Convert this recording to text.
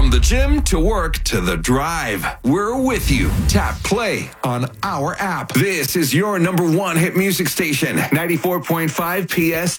From the gym to work to the drive, we're with you. Tap play on our app. This is your number one hit music station, 94.5 PS.